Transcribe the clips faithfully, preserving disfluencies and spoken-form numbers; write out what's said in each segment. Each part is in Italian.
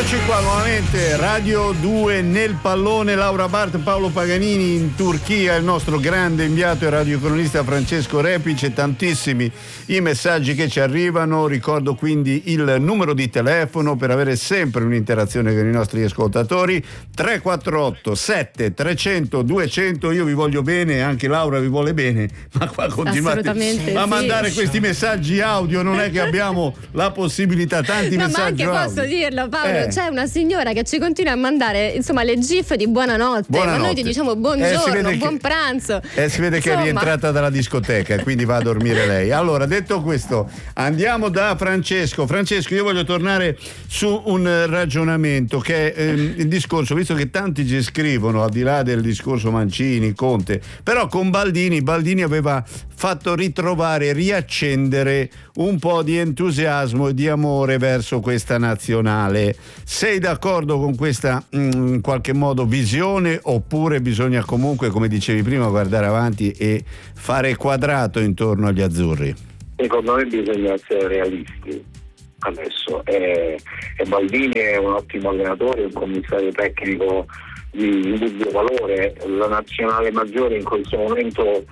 Eccoci qua nuovamente, Radio due nel pallone, Laura Bart, Paolo Paganini in Turchia, il nostro grande inviato e radiocronista Francesco Repic e tantissimi i messaggi che ci arrivano. Ricordo quindi il numero di telefono per avere sempre un'interazione con i nostri ascoltatori, tre quattro otto sette trecento duecento. Io vi voglio bene, anche Laura vi vuole bene, ma qua continuate a mandare sì. questi messaggi audio, non è che abbiamo la possibilità, tanti no, messaggi ma anche audio. posso dirlo Paolo, Eh. c'è una signora che ci continua a mandare insomma le gif di buonanotte, Buonanotte. ma noi ti diciamo buongiorno, Eh, buon che, pranzo. Eh, si vede insomma. che è rientrata dalla discoteca, quindi va a dormire lei. Allora, detto questo, andiamo da Francesco. Francesco, io voglio tornare su un ragionamento che è ehm, il discorso, visto che tanti ci scrivono, al di là del discorso Mancini, Conte, però con Baldini, Baldini aveva fatto ritrovare, riaccendere un po' di entusiasmo e di amore verso questa nazionale. Sei d'accordo con questa mh, in qualche modo visione, oppure bisogna comunque, come dicevi prima, guardare avanti e fare quadrato intorno agli azzurri? Secondo me bisogna essere realisti adesso, e, e Baldini è un ottimo allenatore, un commissario tecnico di indubbio valore. La nazionale maggiore in questo momento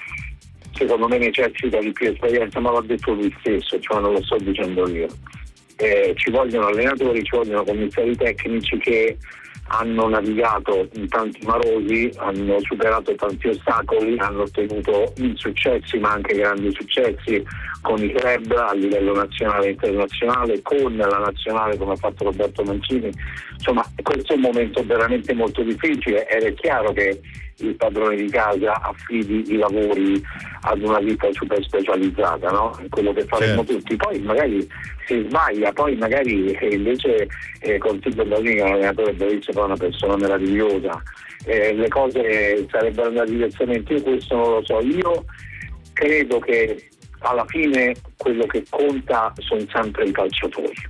secondo me necessita di più esperienza, ma l'ha detto lui stesso, cioè non lo sto dicendo io. Eh, ci vogliono allenatori, ci vogliono commissari tecnici che hanno navigato in tanti marosi, hanno superato tanti ostacoli, hanno ottenuto insuccessi ma anche grandi successi con i club a livello nazionale e internazionale, con la nazionale come ha fatto Roberto Mancini. Insomma, questo è un momento veramente molto difficile ed è chiaro che il padrone di casa affidi i lavori ad una ditta super specializzata, no? Quello che faremmo certo. tutti. Poi magari si sbaglia, poi magari eh, invece eh, con Silvio Baldini, un allenatore bellissimo, è una persona meravigliosa, eh, le cose sarebbero andate diversamente. Io questo non lo so. Io credo che alla fine quello che conta sono sempre i calciatori.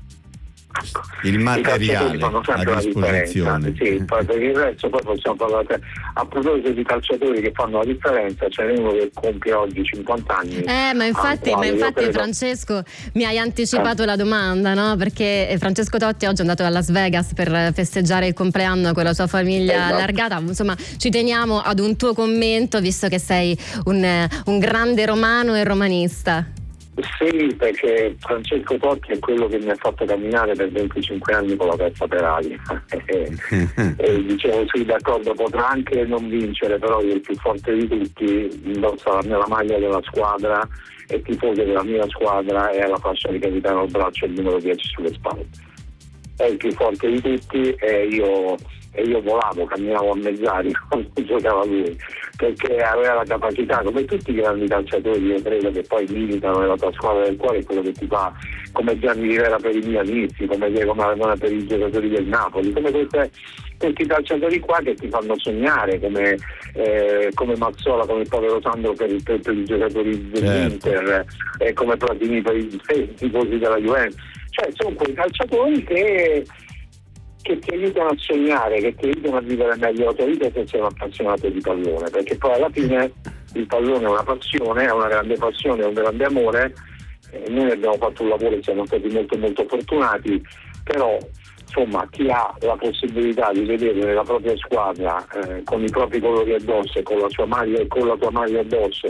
Il materiale a disposizione. Sì, poi per il resto poi possiamo parlare. A proposito di calciatori che fanno la differenza, c'è uno che compie oggi cinquanta anni. Eh, ma infatti, ma infatti credo... Francesco, mi hai anticipato eh. la domanda, no? Perché Francesco Totti oggi è andato a Las Vegas per festeggiare il compleanno con la sua famiglia esatto. allargata. Insomma, ci teniamo ad un tuo commento, visto che sei un, un grande romano e romanista. Sì, perché Francesco Totti è quello che mi ha fatto camminare per venticinque anni con la testa per aria. E dicevo sì, d'accordo, potrà anche non vincere, però io il più forte di tutti, indossa la mia la maglia della squadra, è tifoso della mia squadra e ha la fascia di capitano al braccio e il numero dieci sulle spalle. È il più forte di tutti e io, e io volavo, camminavo a mezz'aria quando giocava lui, perché aveva la capacità, come tutti i grandi calciatori, io credo, che poi militano nella tua squadra del cuore, quello che ti fa, come Gianni Rivera per i milanesi, come Diego Maradona per i giocatori del Napoli, come queste, questi calciatori qua che ti fanno sognare, come, eh, come Mazzola, come il povero Sandro per, per, per i giocatori dell'Inter, certo. e come Platini per i tifosi della Juventus. Cioè sono quei calciatori che che ti aiutano a sognare, che ti aiutano a vivere meglio la tua vita se sei un appassionato di pallone, perché poi alla fine il pallone è una passione, è una grande passione, è un grande amore. Eh, noi abbiamo fatto un lavoro e siamo stati molto molto fortunati, però insomma chi ha la possibilità di vedere nella propria squadra eh, con i propri colori addosso e con la sua maglia e con la tua maglia addosso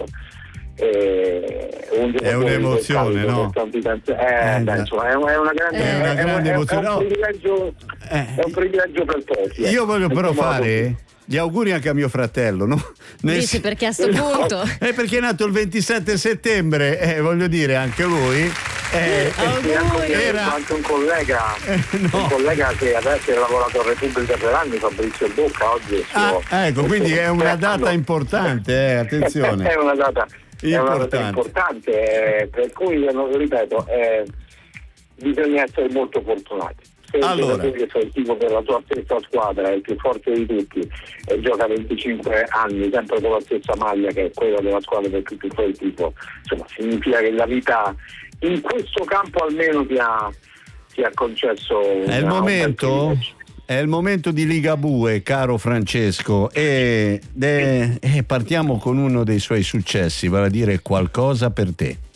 Eh, un è un'emozione, no? Tanti, tanti, eh, eh, beh, insomma, è, una grande, è una grande è, emozione. È un, privilegio, eh. è un privilegio per pochi. Io eh. voglio però fare gli auguri anche a mio fratello, no? Nel... Dici perché a sto punto? È perché è nato il ventisette settembre, eh, voglio dire, anche lui. Eh, auguri. Era anche un collega, eh, no. un collega che adesso ha lavorato a Repubblica per anni, Fabrizio Bocca, oggi è suo, ah, ecco, quindi è una data importante, eh, attenzione. È una data importante, è una data importante eh, per cui, lo ripeto, eh, bisogna essere molto fortunati. Se allora, che sei il tipo per la tua stessa squadra, è il più forte di tutti e gioca venticinque anni sempre con la stessa maglia che è quella della squadra del più piccolo tipo, insomma significa che la vita in questo campo almeno ti ha, ti ha concesso una, è il momento è il momento di Ligabue, caro Francesco, e, e, e partiamo con uno dei suoi successi, vale a dire Qualcosa per te.